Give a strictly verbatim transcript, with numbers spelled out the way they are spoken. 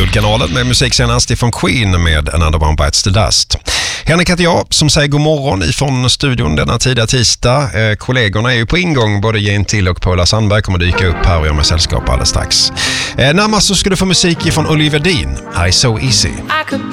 Poddkanalen med musik senast ifrån Queen med Another One Bites the Dust. Henrik heter jag som säger god morgon ifrån studion denna tidiga tisdag. Eh, kollegorna är ju på ingång, både Jane Till och Paula Sandberg kommer dyka upp här och göra med sällskap alldeles strax. Eh, närmast så ska du få musik ifrån Oliver Dean, I So Easy.